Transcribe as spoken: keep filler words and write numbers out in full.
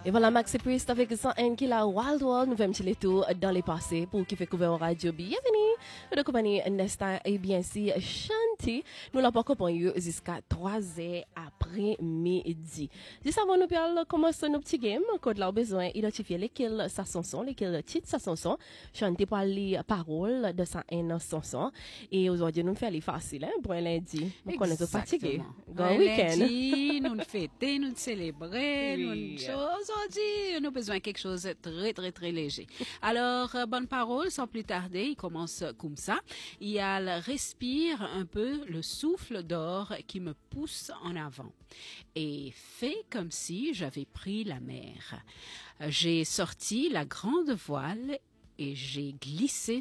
Et voilà, Max et Priest avec cent un qui la Wild World. Nous faisons un petit détour dans les passés pour qui fait couvrir en radio. Bienvenue de la compagnie Nesta et bien si Shanti. Nous l'avons pas compris jusqu'à trois heures après-midi. Juste avant nous parler commencer nos petits games, quand là besoin identifier lesquels ça sont, lesquels titres ça sont. Shanti pour les paroles de cent un chanson. Et aujourd'hui nous faisons les faciles hein, pour un lundi. Donc on est fatigué. Un lundi, nous fêter, nous célébrer, nous aujourd'hui, nous avons besoin de quelque chose de très, très, très léger. Alors, euh, bonne parole, sans plus tarder, il commence comme ça. Il a le respire un peu le souffle d'or qui me pousse en avant et fait comme si j'avais pris la mer. J'ai sorti la grande voile et j'ai glissé